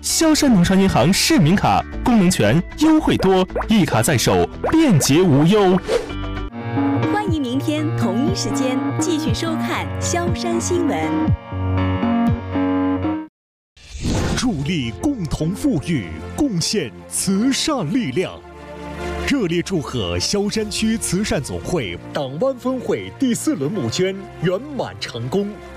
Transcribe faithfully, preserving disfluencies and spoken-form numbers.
萧山农商银行市民卡，功能全，优惠多，一卡在手，便捷无忧。 欢迎明天同一时间继续收看萧山新闻。 助力共同富裕，贡献慈善力量。热烈祝贺萧山区慈善总会党湾分会第四轮募捐圆满成功。